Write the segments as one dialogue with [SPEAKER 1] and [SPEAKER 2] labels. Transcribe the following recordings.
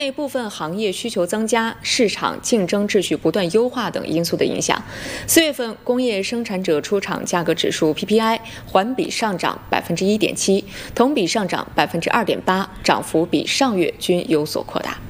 [SPEAKER 1] 内部分行业需求增加、市场竞争秩序不断优化等因素的影响，4月份工业生产者出厂价格指数 PPI 环比上涨1.7%，同比上涨2.8%，涨幅比上月均有所扩大。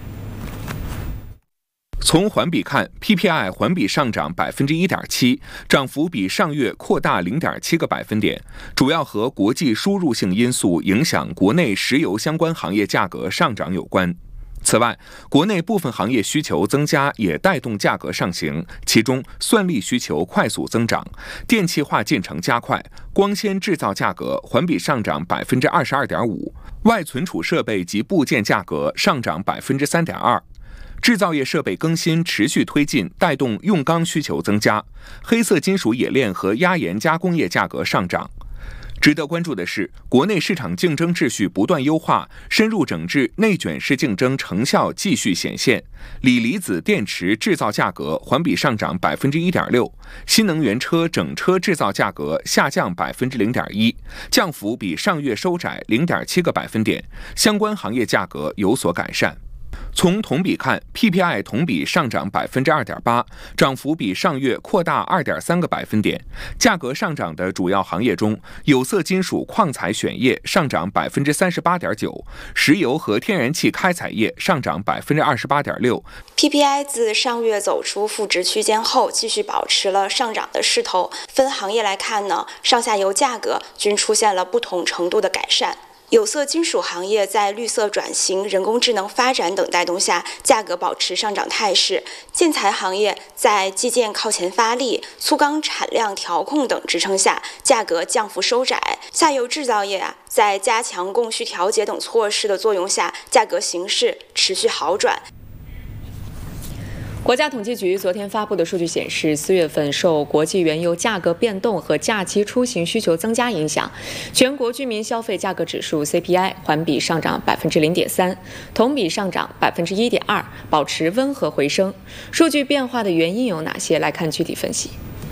[SPEAKER 2] 从环比看 ，PPI 环比上涨1.7%，涨幅比上月扩大0.7个百分点，主要和国际输入性因素影响国内石油相关行业价格上涨有关。此外，国内部分行业需求增加也带动价格上行，其中算力需求快速增长，电气化进程加快，光纤制造价格环比上涨22.5%，外存储设备及部件价格上涨3.2%。制造业设备更新持续推进，带动用钢需求增加，黑色金属冶炼和压延加工业价格上涨。值得关注的是，国内市场竞争秩序不断优化，深入整治内卷式竞争成效继续显现。锂离子电池制造价格环比上涨1.6%，新能源车整车制造价格下降0.1%，降幅比上月收窄0.7个百分点，相关行业价格有所改善。从同比看 ，PPI 同比上涨2.8%，涨幅比上月扩大2.3个百分点。价格上涨的主要行业中，有色金属矿材选业上涨38.9%，石油和天然气开采业上涨28.6%。
[SPEAKER 3] PPI 自上月走出负值区间后，继续保持了上涨的势头。分行业来看呢，上下游价格均出现了不同程度的改善。有色金属行业在绿色转型、人工智能发展等带动下，价格保持上涨态势。建材行业在基建靠前发力、粗钢产量调控等支撑下，价格降幅收窄。下游制造业在加强供需调节等措施的作用下，价格形势持续好转。
[SPEAKER 1] 国家统计局昨天发布的数据显示，4月份受国际原油价格变动和假期出行需求增加影响，全国居民消费价格指数 CPI 环比上涨0.3%，同比上涨1.2%，保持温和回升。数据变化的原因有哪些？来看具体分析。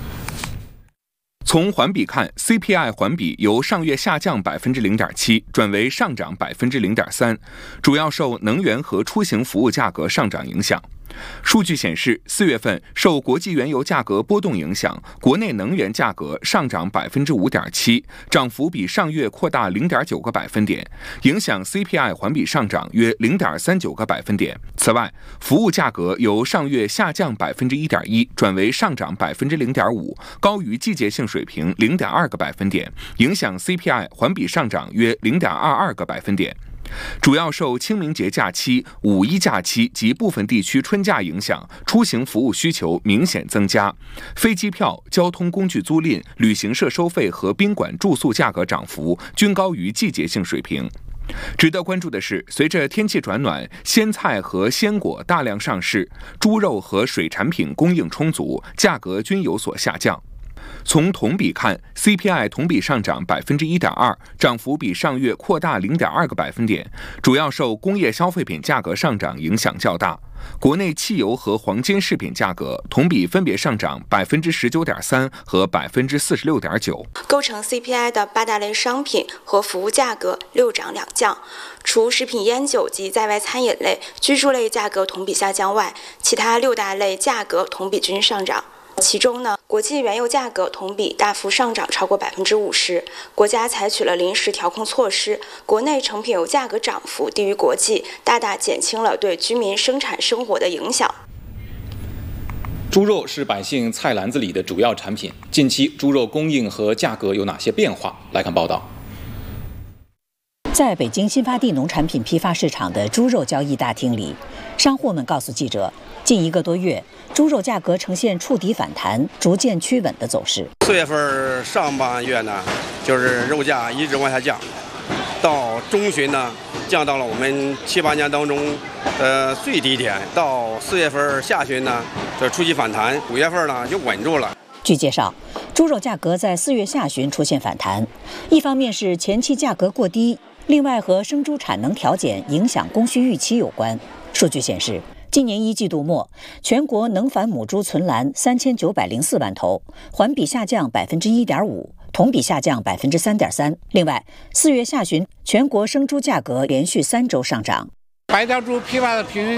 [SPEAKER 2] 从环比看 ，CPI 环比由上月下降0.7%转为上涨0.3%，主要受能源和出行服务价格上涨影响。数据显示，4月份受国际原油价格波动影响，国内能源价格上涨5.7%，涨幅比上月扩大0.9个百分点，影响 CPI 环比上涨约0.39个百分点。此外，服务价格由上月下降1.1%转为上涨0.5%，高于季节性水平0.2个百分点，影响 CPI 环比上涨约0.22个百分点。主要受清明节假期、五一假期及部分地区春假影响，出行服务需求明显增加，飞机票、交通工具租赁、旅行社收费和宾馆住宿价格涨幅均高于季节性水平。值得关注的是，随着天气转暖，鲜菜和鲜果大量上市，猪肉和水产品供应充足，价格均有所下降。从同比看 ，CPI 同比上涨1.2%，涨幅比上月扩大0.2个百分点，主要受工业消费品价格上涨影响较大。国内汽油和黄金饰品价格同比分别上涨19.3%和46.9%。
[SPEAKER 3] 构成 CPI 的8大类商品和服务价格6涨2降，除食品烟酒及在外餐饮类、居住类价格同比下降外，其他6大类价格同比均上涨。其中呢，国际原油价格同比大幅上涨超过50%，国家采取了临时调控措施，国内成品油价格涨幅低于国际，大大减轻了对居民生产生活的影响。
[SPEAKER 4] 猪肉是百姓菜篮子里的主要产品，近期猪肉供应和价格有哪些变化？来看报道。
[SPEAKER 5] 在北京新发地农产品批发市场的猪肉交易大厅里，商户们告诉记者，近1个多月，猪肉价格呈现触底反弹、逐渐趋稳的走势。
[SPEAKER 6] 4月份上半月呢，就是肉价一直往下降，到中旬呢，降到了我们7、8年当中最低点。到4月份下旬呢，这初期反弹，5月份呢就稳住了。
[SPEAKER 5] 据介绍，猪肉价格在4月下旬出现反弹，一方面是前期价格过低，另外和生猪产能调减影响供需预期有关。数据显示，今年1季度末，全国能繁母猪存栏3904万头，环比下降1.5%，同比下降3.3%。另外，4月下旬全国生猪价格连续3周上涨。
[SPEAKER 7] 白条猪批发的平均